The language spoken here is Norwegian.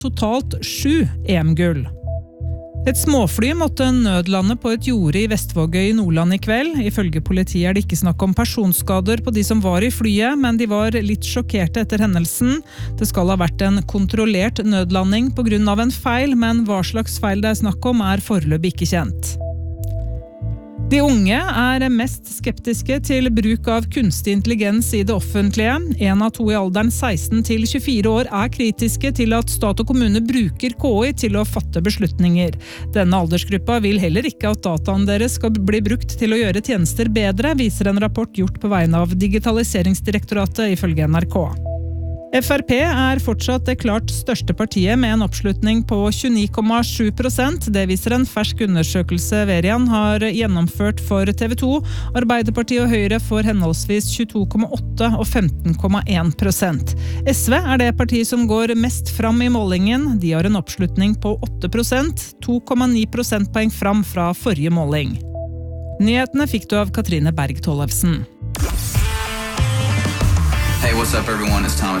totalt 7 EM-gull. Et småfly måtte nødlande på et jorde I Vestvågøy I Nordland I kveld. Ifølge politiet det ikke snakk om personskader på de som var I flyet, men de var litt sjokkerte etter hendelsen. Det skal ha vært en kontrollert nødlanding på grunn av en feil, men hva slags feil det snakk om foreløpig ikke kjent. De unge mest skeptiske til bruk av kunstig intelligens I det offentlige. 1 av 2 I alderen 16 til 24 år kritiske til at stat og kommune bruker KI til å fatte beslutninger. Denne aldersgruppa vil heller ikke at dataen deres skal bli brukt til å gjøre tjenester bedre, viser en rapport gjort på vegne av Digitaliseringsdirektoratet ifølge NRK. FRP fortsatt det klart største partiet med en oppslutning på 29,7%. Det viser en fersk undersøkelse Verian har gjennomført for TV 2. Arbeiderpartiet og Høyre får henholdsvis 22,8% og 15,1%. SV det partiet som går mest fram I målingen. De har en oppslutning på 8%, 2,9 prosentpoeng fram fra forrige måling. Nyhetene fikk du av Katrine Berg Tollefsen. Hey, what's up everyone? It's Thomas